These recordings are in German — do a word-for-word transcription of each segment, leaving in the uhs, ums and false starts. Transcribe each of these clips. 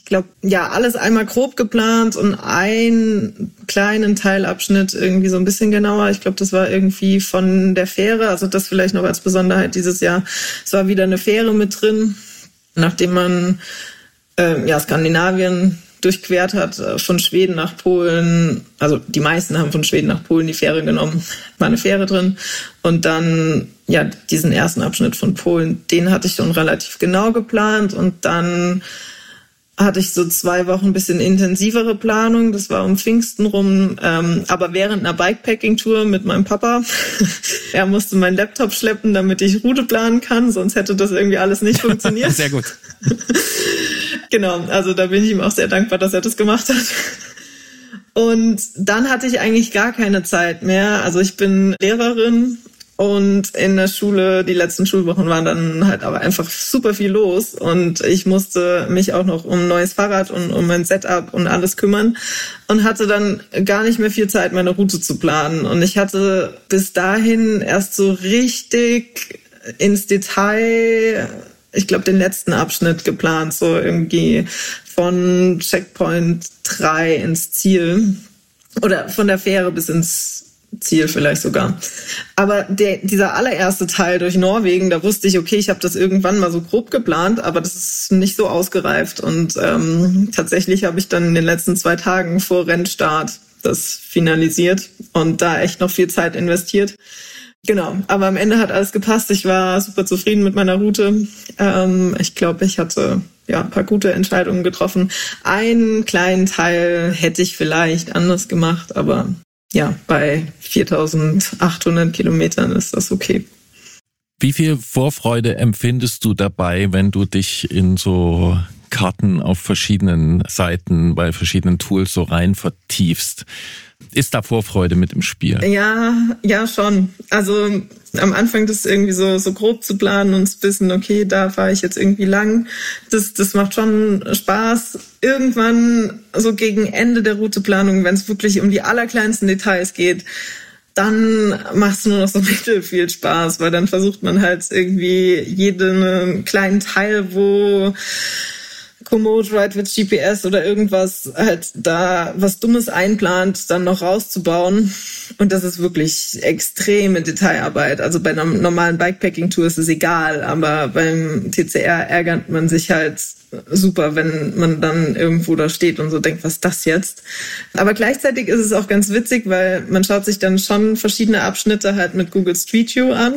glaube, ja, alles einmal grob geplant und einen kleinen Teilabschnitt irgendwie so ein bisschen genauer. Ich glaube, das war irgendwie von der Fähre, also das vielleicht noch als Besonderheit dieses Jahr. Es war wieder eine Fähre mit drin, nachdem man äh, ja Skandinavien durchquert hat, von Schweden nach Polen. Also die meisten haben von Schweden nach Polen die Fähre genommen. War eine Fähre drin. Und dann, ja, diesen ersten Abschnitt von Polen, den hatte ich schon relativ genau geplant. Und dann hatte ich so zwei Wochen ein bisschen intensivere Planung. Das war um Pfingsten rum, ähm, aber während einer Bikepacking-Tour mit meinem Papa. Er musste meinen Laptop schleppen, damit ich Route planen kann, sonst hätte das irgendwie alles nicht funktioniert. Sehr gut. Genau, also da bin ich ihm auch sehr dankbar, dass er das gemacht hat. Und dann hatte ich eigentlich gar keine Zeit mehr. Also ich bin Lehrerin und in der Schule, die letzten Schulwochen waren dann halt aber einfach super viel los. Und ich musste mich auch noch um ein neues Fahrrad und um mein Setup und alles kümmern und hatte dann gar nicht mehr viel Zeit, meine Route zu planen. Und ich hatte bis dahin erst so richtig ins Detail, ich glaube, den letzten Abschnitt geplant, so irgendwie von Checkpoint drei ins Ziel oder von der Fähre bis ins Ziel vielleicht sogar. Aber der, dieser allererste Teil durch Norwegen, da wusste ich, okay, ich habe das irgendwann mal so grob geplant, aber das ist nicht so ausgereift. Und ähm, tatsächlich habe ich dann in den letzten zwei Tagen vor Rennstart das finalisiert und da echt noch viel Zeit investiert. Genau, aber am Ende hat alles gepasst. Ich war super zufrieden mit meiner Route. Ähm, ich glaube, ich hatte ja ein paar gute Entscheidungen getroffen. Einen kleinen Teil hätte ich vielleicht anders gemacht, aber ja, bei viertausendachthundert Kilometern ist das okay. Wie viel Vorfreude empfindest du dabei, wenn du dich in so Karten auf verschiedenen Seiten, bei verschiedenen Tools so rein vertiefst? Ist da Vorfreude mit im Spiel? Ja, ja schon. Also am Anfang das irgendwie so so grob zu planen und zu wissen, okay, da fahre ich jetzt irgendwie lang. Das das macht schon Spaß. Irgendwann so gegen Ende der Routeplanung, wenn es wirklich um die allerkleinsten Details geht, dann macht es nur noch so mittel viel Spaß, weil dann versucht man halt irgendwie jeden kleinen Teil, wo Komoot, Ride with G P S oder irgendwas halt da was Dummes einplant, dann noch rauszubauen. Und das ist wirklich extreme Detailarbeit. Also bei einer normalen Bikepacking-Tour ist es egal, aber beim T C R ärgert man sich halt super, wenn man dann irgendwo da steht und so denkt, was ist das jetzt? Aber gleichzeitig ist es auch ganz witzig, weil man schaut sich dann schon verschiedene Abschnitte halt mit Google Street View an.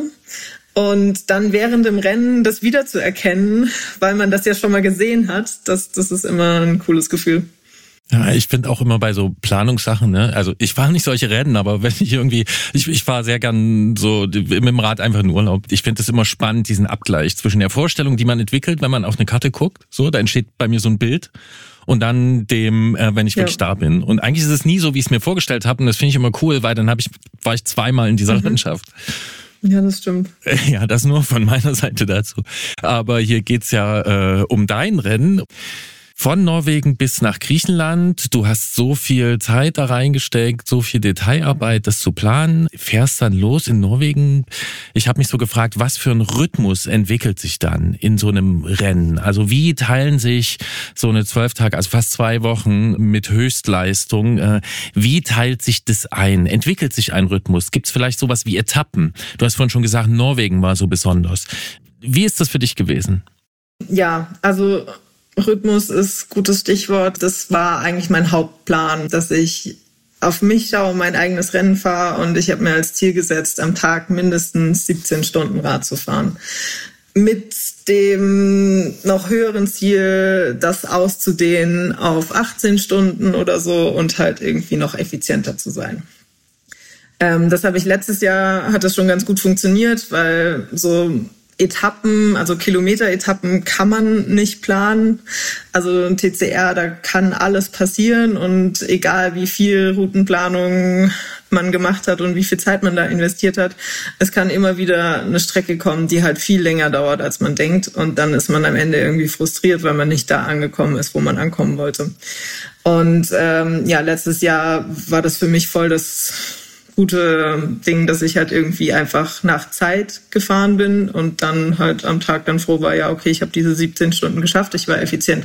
Und dann während dem Rennen das wiederzuerkennen, weil man das ja schon mal gesehen hat, das, das ist immer ein cooles Gefühl. Ja, ich finde auch immer bei so Planungssachen, ne, also ich fahre nicht solche Rennen, aber wenn ich irgendwie, ich, ich fahre sehr gern so mit dem Rad einfach in Urlaub. Ich finde es immer spannend, diesen Abgleich zwischen der Vorstellung, die man entwickelt, wenn man auf eine Karte guckt, so, da entsteht bei mir so ein Bild. Und dann dem, äh, wenn ich wirklich ja. da bin. Und eigentlich ist es nie so, wie ich es mir vorgestellt habe. Und das finde ich immer cool, weil dann hab ich, war ich zweimal in dieser mhm. Landschaft. Ja, das stimmt. Ja, das nur von meiner Seite dazu. Aber hier geht's ja äh, um dein Rennen. Von Norwegen bis nach Griechenland. Du hast so viel Zeit da reingesteckt, so viel Detailarbeit, das zu planen. Fährst dann los in Norwegen. Ich habe mich so gefragt, was für ein Rhythmus entwickelt sich dann in so einem Rennen? Also wie teilen sich so eine zwölf Tage, also fast zwei Wochen mit Höchstleistung, äh, wie teilt sich das ein? Entwickelt sich ein Rhythmus? Gibt es vielleicht sowas wie Etappen? Du hast vorhin schon gesagt, Norwegen war so besonders. Wie ist das für dich gewesen? Ja, also Rhythmus ist gutes Stichwort. Das war eigentlich mein Hauptplan, dass ich auf mich schaue, mein eigenes Rennen fahre und ich habe mir als Ziel gesetzt, am Tag mindestens siebzehn Stunden Rad zu fahren. Mit dem noch höheren Ziel, das auszudehnen auf achtzehn Stunden oder so und halt irgendwie noch effizienter zu sein. Ähm, das habe ich letztes Jahr, hat das schon ganz gut funktioniert, weil so Etappen, also Kilometer-Etappen kann man nicht planen. Also ein T C R, da kann alles passieren und egal wie viel Routenplanung man gemacht hat und wie viel Zeit man da investiert hat, es kann immer wieder eine Strecke kommen, die halt viel länger dauert, als man denkt und dann ist man am Ende irgendwie frustriert, weil man nicht da angekommen ist, wo man ankommen wollte. Und ähm, ja, letztes Jahr war das für mich voll das gute Ding, dass ich halt irgendwie einfach nach Zeit gefahren bin und dann halt am Tag dann froh war, ja okay, ich habe diese siebzehn Stunden geschafft, ich war effizient